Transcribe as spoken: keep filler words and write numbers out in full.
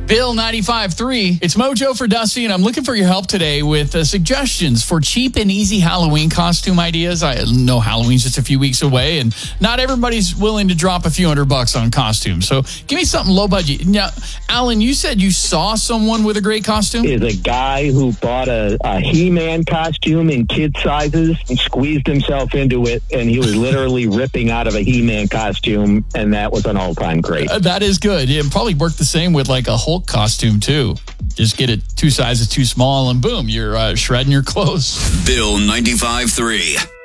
Bill ninety-five three. It's Mojo for Dusty, and I'm looking for your help today with uh, suggestions for cheap and easy Halloween costume ideas. I know Halloween's just a few weeks away, and not everybody's willing to drop a few hundred bucks on costumes. So give me something low budget. Now, Alan, you said you saw someone with a great costume? Is a guy who bought a, a He-Man costume in kid sizes and squeezed himself into it, and he was literally ripping out of a He-Man costume, and that was an all-time great. Uh, that is good. It probably worked the same with like a Hulk costume too. Just get it two sizes too small and boom, you're uh, shredding your clothes. Bill ninety-five three.